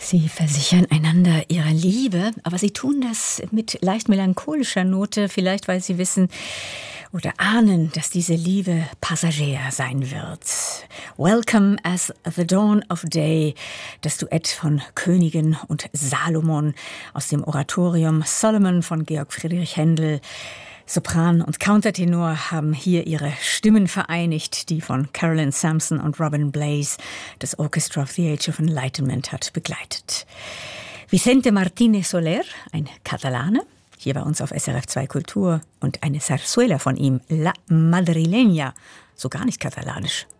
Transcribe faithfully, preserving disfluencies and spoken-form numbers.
Sie versichern einander ihre Liebe, aber sie tun das mit leicht melancholischer Note, vielleicht weil sie wissen oder ahnen, dass diese Liebe passagier sein wird. Welcome as the Dawn of Day, das Duett von Königin und Salomon aus dem Oratorium Solomon von Georg Friedrich Händel. Sopran und Countertenor haben hier ihre Stimmen vereinigt, die von Carolyn Sampson und Robin Blaze das Orchestra of the Age of Enlightenment hat begleitet. Vicente Martínez Soler, ein Katalane, hier bei uns auf S R F zwei Kultur, und eine Zarzuela von ihm, La Madrileña, so gar nicht katalanisch.